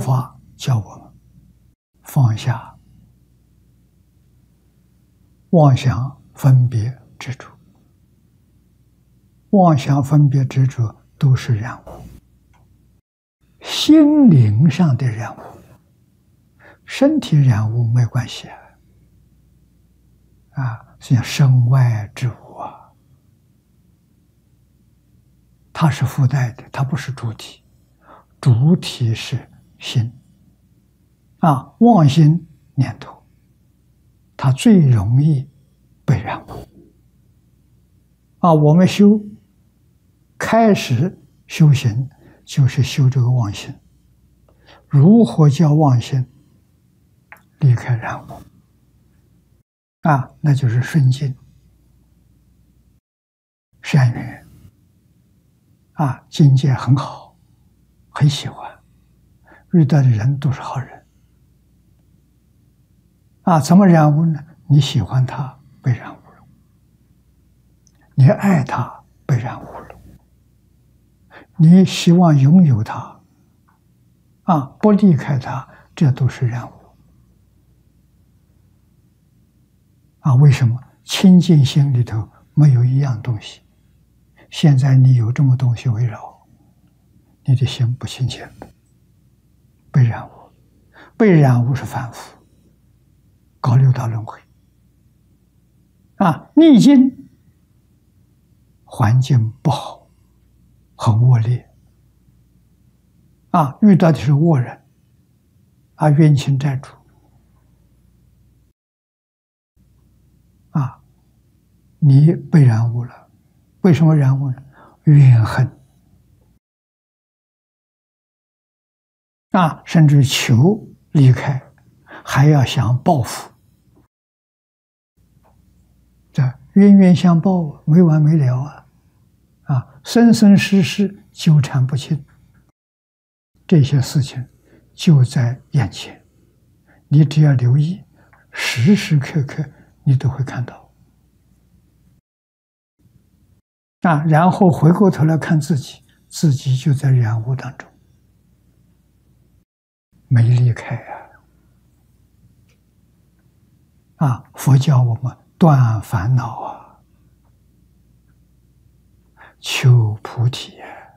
法教我们放下妄想、分别、执着。妄想、分别、执着都是染污，心灵上的染污，身体染污没关系是身外之物啊，它是附带的，它不是主体，主体是心妄心念头，它最容易被染污我们开始修行就是修这个妄心，如何叫妄心离开染污那就是顺境善缘境界很好，很喜欢，遇到的人都是好人怎么染污呢？你喜欢他被染污了，你爱他被染污了，你希望拥有他不离开他，这都是染污为什么？清净心里头没有一样东西，现在你有这么东西围绕，你的心不清净，被染污，被染污是反复搞六道轮回逆境环境不好，很恶劣遇到的是恶人冤亲债主你被染污了。为什么染污呢？怨恨甚至求离开，还要想报复，这冤冤相报没完没了生生世世纠缠不清，这些事情就在眼前，你只要留意，时时刻刻你都会看到然后回过头来看自己，自己就在染污当中没离开佛教我们断烦恼求菩提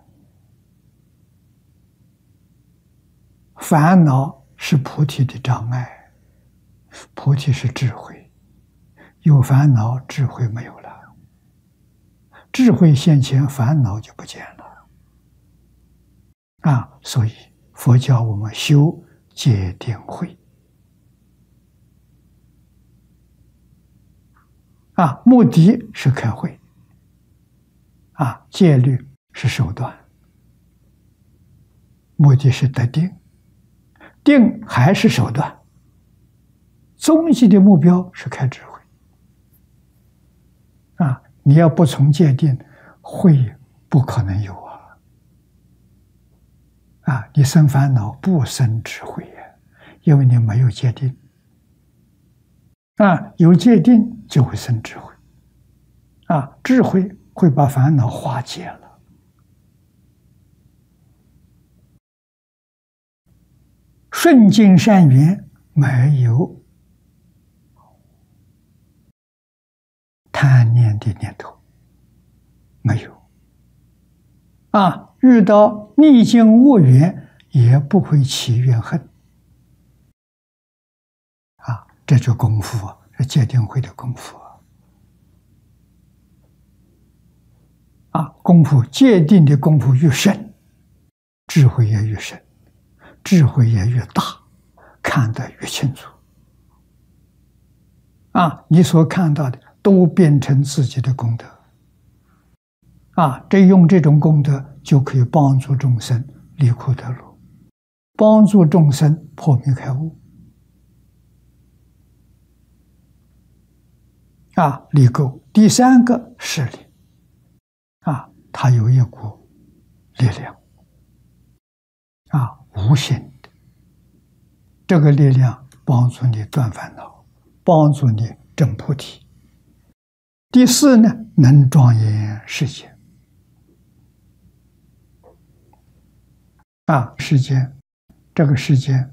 烦恼是菩提的障碍，菩提是智慧，有烦恼智慧没有了，智慧现前，烦恼就不见了所以佛教我们修戒定慧目的是开慧戒律是手段，目的是得定，定还是手段，终极的目标是开智慧你要不从戒定，慧不可能有你生烦恼不生智慧因为你没有戒定有戒定就会生智慧智慧会把烦恼化解了。顺境善缘没有贪念的念头，没有遇到逆境恶缘也不会起怨恨这就功夫是戒定慧的功夫功夫戒定的功夫越深，智慧也越深，智慧也越大，看得越清楚你所看到的都变成自己的功德用这种功德就可以帮助众生离苦得乐，帮助众生破迷开悟离垢。第三个势力它有一股力量无形的，这个力量帮助你断烦恼，帮助你证菩提。第四呢，能庄严世界世间这个世间